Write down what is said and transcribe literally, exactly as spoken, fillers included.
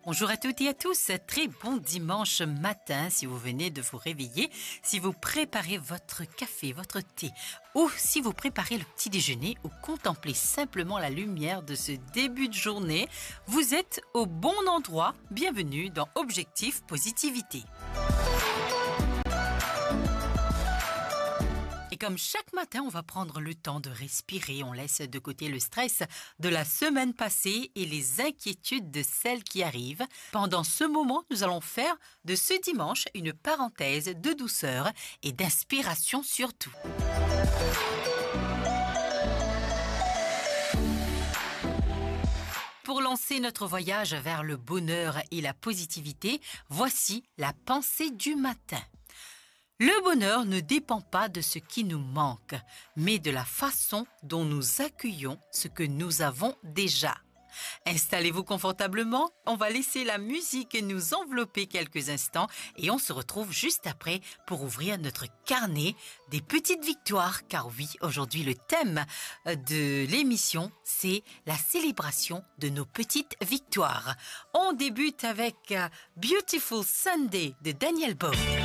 Bonjour à toutes et à tous, très bon dimanche matin si vous venez de vous réveiller, si vous préparez votre café, votre thé ou si vous préparez le petit déjeuner ou contemplez simplement la lumière de ce début de journée, vous êtes au bon endroit. Bienvenue dans Objectif Positivité. Et comme chaque matin, on va prendre le temps de respirer, on laisse de côté le stress de la semaine passée et les inquiétudes de celles qui arrivent. Pendant ce moment, nous allons faire de ce dimanche une parenthèse de douceur et d'inspiration surtout. Pour lancer notre voyage vers le bonheur et la positivité, voici la pensée du matin. Le bonheur ne dépend pas de ce qui nous manque, mais de la façon dont nous accueillons ce que nous avons déjà. Installez-vous confortablement, on va laisser la musique nous envelopper quelques instants et on se retrouve juste après pour ouvrir notre carnet des petites victoires. Car oui, aujourd'hui le thème de l'émission, c'est la célébration de nos petites victoires. On débute avec Beautiful Sunday de Daniel Bowe.